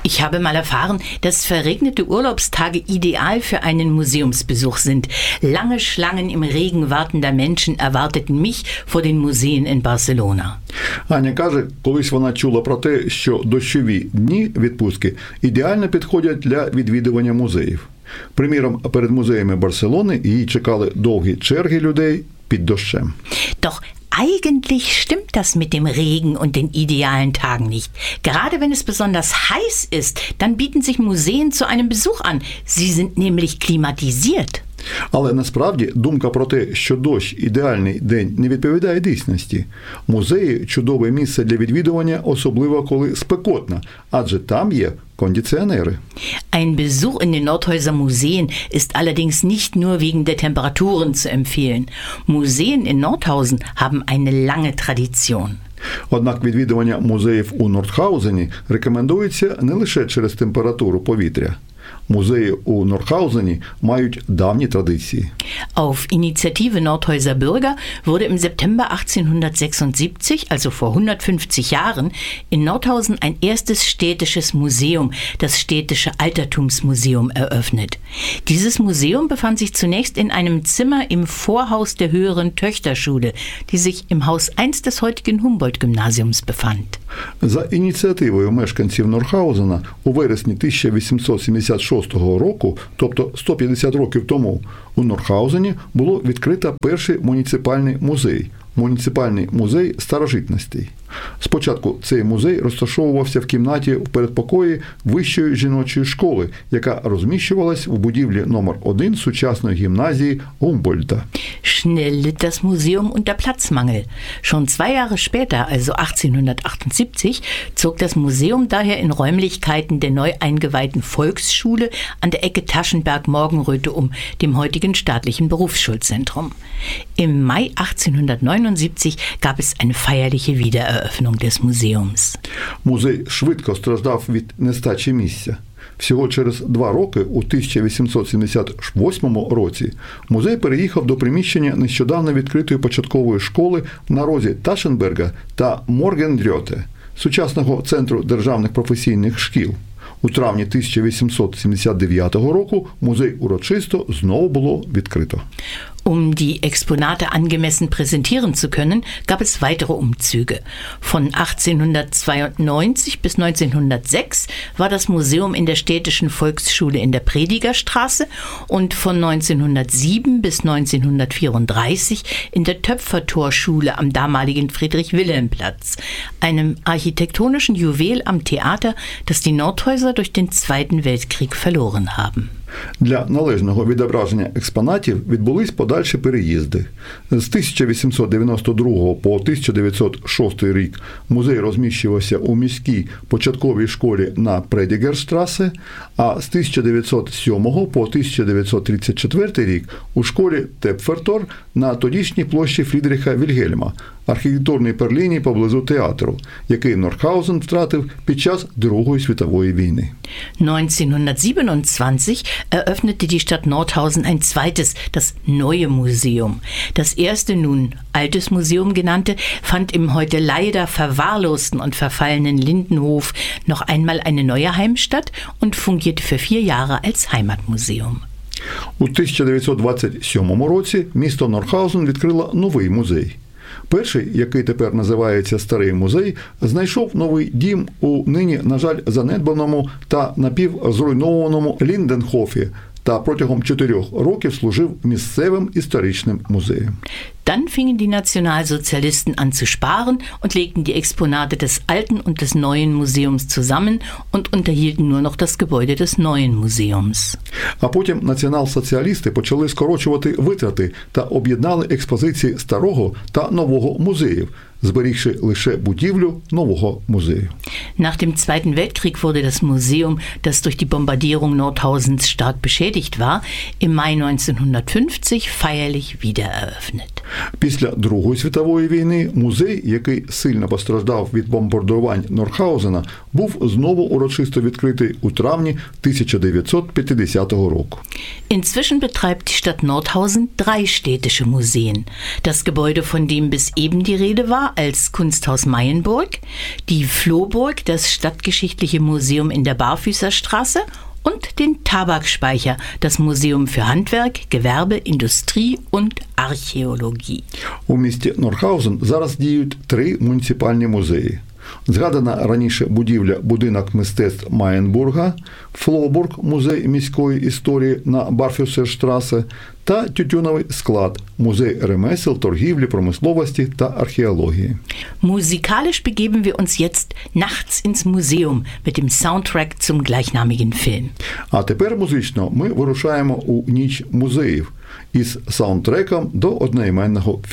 Ich habe mal erfahren, dass verregnete Urlaubstage ideal für einen Museumsbesuch sind. Lange Schlangen im Regen wartender Menschen erwarteten mich vor den Museen in Barcelona. Аня каже, колись вона чула про те, що дощові дні відпустки ідеально підходять для відвідування музеїв. Приміром, перед музеями Барселони її чекали довгі черги людей під дощем. Doch eigentlich stimmt das mit dem Regen und den idealen Tagen nicht. Gerade wenn es besonders heiß ist, dann bieten sich Museen zu einem Besuch an. Sie sind nämlich klimatisiert. Але насправді думка про те, що дощ – ідеальний день, не відповідає дійсності. Музеї – чудове місце для відвідування, особливо коли спекотно, адже там є кондиціонери. Ein Besuch in den Nordhäuser Museen ist allerdings nicht nur wegen der Temperaturen zu empfehlen. Museen in Nordhausen haben eine lange Tradition. Однак відвідування музеїв у Нордхаузені рекомендується не лише через температуру повітря. Музеї у Нордхаузені мають давні традиції. Auf Initiative Nordhäuser Bürger wurde im September 1876, also vor 150 Jahren, in Nordhausen ein erstes städtisches Museum, das Städtische Altertumsmuseum, eröffnet. Dieses Museum befand sich zunächst in einem Zimmer im Vorhaus der höheren Töchterschule, die sich im Haus 1 des heutigen Humboldt-Gymnasiums befand. За ініціативою мешканців Нордхаузена у вересні 1876 року, тобто 150 років тому, у Нордхаузені було відкрито перший муніципальний музей – Муніципальний музей старожитностей. Спочатку цей музей розташовувався в кімнаті в передпокої Вищої жіночої школи, яка розміщувалась у будівлі номер 1 сучасної гімназії Гумбольдта. Schnell litt das Museum unter Platzmangel. Schon 2 Jahre später, also 1878, zog das Museum daher in Räumlichkeiten der neu eingeweihten Volksschule an der Ecke Taschenberg-Morgenröte um, dem heutigen staatlichen Berufsschulzentrum. Im Mai 1879 gab es eine feierliche Wiedereröffnung des Museums. Музей швидко страждав від нестачі місця. Всього через 2 роки, у 1878 році, музей переїхав до приміщення нещодавно відкритої початкової школи на розі Ташенберга та Моргенрьоте, сучасного центру державних професійних шкіл. У травні 1879 року музей урочисто знову було відкрито. Um die Exponate angemessen präsentieren zu können, gab es weitere Umzüge. Von 1892 bis 1906 war das Museum in der Städtischen Volksschule in der Predigerstraße und von 1907 bis 1934 in der Töpfertorschule am damaligen Friedrich-Wilhelm-Platz, einem architektonischen Juwel am Theater, das die Nordhäuser durch den Zweiten Weltkrieg verloren haben. Для належного відображення експонатів відбулись подальші переїзди. З 1892 по 1906 рік музей розміщувався у міській початковій школі на Предігерштрасе, а з 1907 по 1934 рік у школі Тепфертор на тодішній площі Фрідріха Вільгельма, архітектурній перлині поблизу театру, який Нордхаузен втратив під час Другої світової війни. 1927 eröffnete die Stadt Nordhausen ein zweites, das Neue Museum. Das erste, nun Altes Museum genannte, fand im heute leider verwahrlosten und verfallenen Lindenhof noch einmal eine neue Heimstatt und fungierte für 4 Jahre als Heimatmuseum. У 1927 році місто Нордхаузен відкрило новий музей. Перший, який тепер називається Старий музей, знайшов новий дім у нині, на жаль, занедбаному та напівзруйнованому Лінденхофі та протягом 4 років служив місцевим історичним музеєм. Dann fingen die Nationalsozialisten an zu sparen und legten die Exponate des alten und des neuen Museums zusammen und unterhielten nur noch das Gebäude des neuen Museums. А потім націонал-соціалісти почали скорочувати витрати та об'єднали експозиції старого та нового музеїв, зберігши лише будівлю нового музею. Nach dem Zweiten Weltkrieg wurde das Museum, das durch die Bombardierung Nordhausens stark beschädigt war, im Mai 1950 feierlich wiedereröffnet. Після Другої світової війни музей, який сильно постраждав від бомбардувань Нордхаузена, був знову урочисто відкритий у травні 1950 року. Inzwischen betreibt die Stadt Nordhausen 3 städtische Museen. Das Gebäude, von dem bis eben die Rede war, als Kunsthaus Mayenburg, die Flohburg, das Stadtgeschichtliche Museum in der Barfüßerstraße und den Tabakspeicher, das Museum für Handwerk, Gewerbe, Industrie und Археології. У місті Норхаузен зараз діють 3 муніципальні музеї. Згадана раніше будівля «Будинок мистецтв Майенбурга», Флобург – музей міської історії на Барфюсерштрасе та Тютюновий склад – музей ремесел, торгівлі, промисловості та археології. Musikalisch begeben wir uns jetzt nachts ins Museum mit dem Soundtrack zum gleichnamigen Film. А тепер музично ми вирушаємо у ніч музеїв із саундтреком до одноіменного фільму.